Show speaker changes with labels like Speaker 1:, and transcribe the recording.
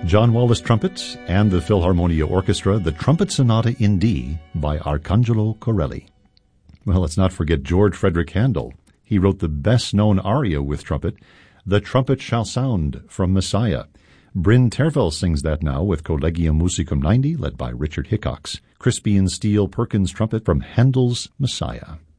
Speaker 1: John Wallace Trumpet and the Philharmonia Orchestra, the Trumpet Sonata in D by Arcangelo Corelli. Well, let's not forget George Frederick Handel. He wrote the best-known aria with trumpet, The Trumpet Shall Sound, from Messiah. Bryn Terfel sings that now with Collegium Musicum 90, led by Richard Hickox. Crispian Steele Perkins trumpet from Handel's Messiah.